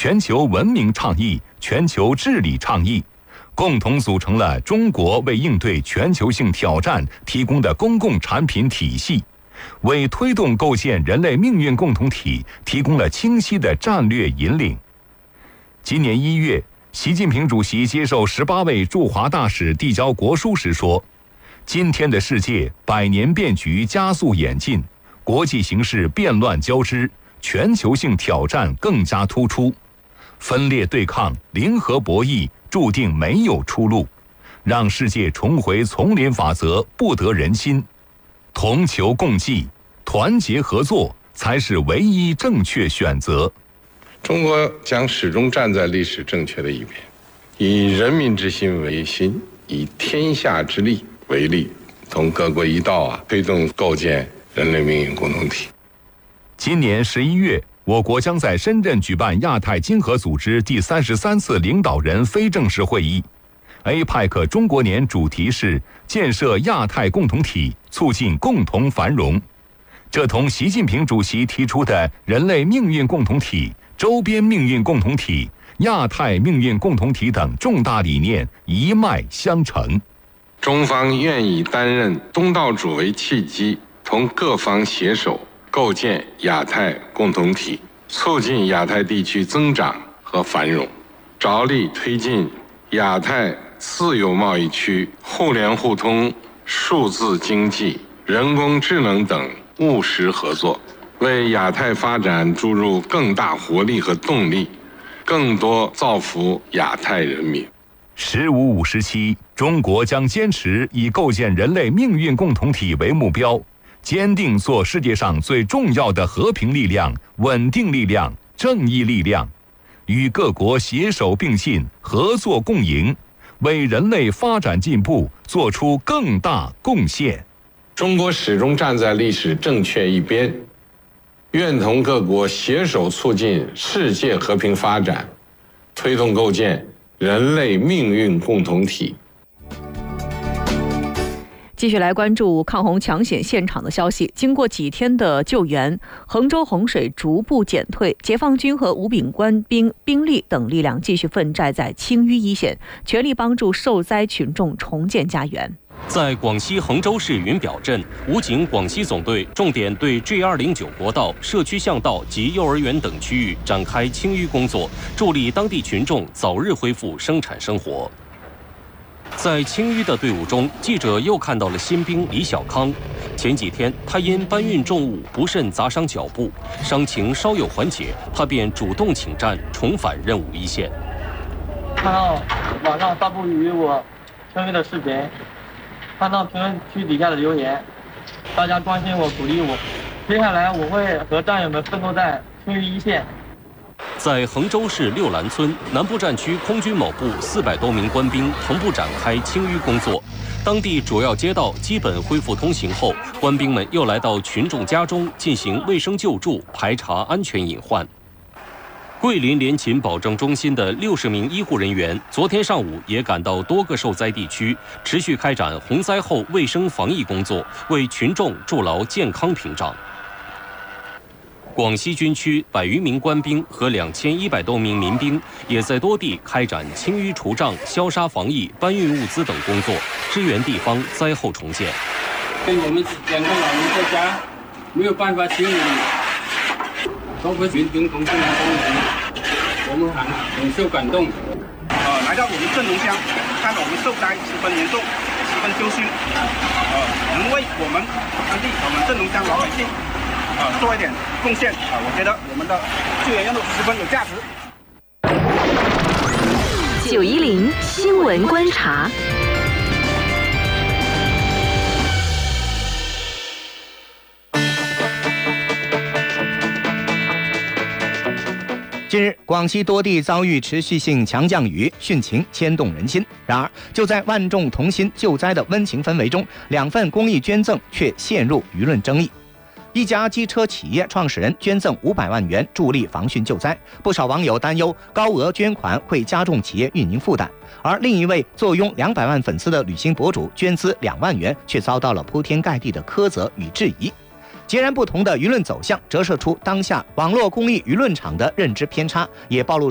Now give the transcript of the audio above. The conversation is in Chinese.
全球文明倡议、全球治理倡议，共同组成了中国为应对全球性挑战提供的公共产品体系，为推动构建人类命运共同体提供了清晰的战略引领。今年1月，习近平主席接受18位驻华大使递交国书时说，今天的世界百年变局加速演进，国际形势变乱交织，全球性挑战更加突出，分裂对抗、零和博弈注定没有出路，让世界重回丛林法则不得人心，同求共济、团结合作才是唯一正确选择。 中国将始终站在历史正确的一边，以人民之心为心，以天下之力为力，同各国一道推动构建人类命运共同体。 今年11月，我国将在深圳举办亚太经合组织第33次领导人非正式会议。APEC 中国年主题是建设亚太共同体，促进共同繁荣。这同习近平主席提出的人类命运共同体、周边命运共同体、亚太命运共同体等重大理念一脉相承。 中方愿以担任东道主为契机，同各方携手构建亚太共同体，促进亚太地区增长和繁荣，着力推进亚太自由贸易区互联互通、数字经济、人工智能等务实合作，为亚太发展注入更大活力和动力，更多造福亚太人民。 15/57，中国将坚持以构建人类命运共同体为目标，坚定做世界上最重要的和平力量、稳定力量、正义力量，与各国携手并进、合作共赢，为人类发展进步做出更大贡献。 中国始终站在历史正确一边，愿同各国携手促进世界和平发展，推动构建人类命运共同体。 继续来关注抗洪抢险现场的消息。经过几天的救援，衡州洪水逐步减退，解放军和武警官兵兵力等力量继续奋战在青淤一线，全力帮助受灾群众重建家园。 在广西衡州市云表镇，武警广西总队重点对 G209 国道、社区巷道及幼儿园等区域展开清淤工作，助力当地群众早日恢复生产生活。在清淤的队伍中，记者又看到了新兵李小康。前几天，他因搬运重物不慎砸伤脚部，伤情稍有缓解，他便主动请战，重返任务一线。 看到网上发布于我清淤的视频，看到评论区底下的留言，大家关心我、鼓励我。接下来我会和战友们奋斗在清淤一线。 在衡州市六兰村南部战区空军某部400多名官兵同步展开清淤工作。当地主要街道基本恢复通行后，官兵们又来到群众家中进行卫生救助，排查安全隐患。桂林联勤保证中心的60名医护人员昨天上午也赶到多个受灾地区，持续开展洪灾后卫生防疫工作，为群众筑牢健康屏障。广西军区100余名官兵和2100多名民兵也在多地开展清淤除障、消杀防疫、搬运物资等工作，支援地方灾后重建。 对我们2个老人在家没有办法清理，多亏群兵同志们帮忙，我们很受感动。 来到我们镇龙乡，看到我们受灾十分严重，十分揪心，能为我们当地我们镇龙乡老百姓做一点贡献我觉得我们的救援任务十分有价值。 910新闻观察。 近日，广西多地遭遇持续性强降雨，汛情牵动人心。然而，就在万众同心救灾的温情氛围中，2份公益捐赠却陷入舆论争议。一家机车企业创始人捐赠500万元助力防汛救灾，不少网友担忧高额捐款会加重企业运营负担。而另一位坐拥200万粉丝的旅行博主捐资2万元，却遭到了铺天盖地的苛责与质疑。截然不同的舆论走向，折射出当下网络公益舆论场的认知偏差，也暴露